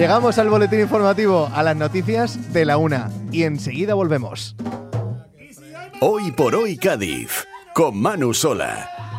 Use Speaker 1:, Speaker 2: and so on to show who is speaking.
Speaker 1: Llegamos al boletín informativo, a las noticias de la 1 y enseguida volvemos.
Speaker 2: Hoy por hoy Cádiz, con Manu Sola.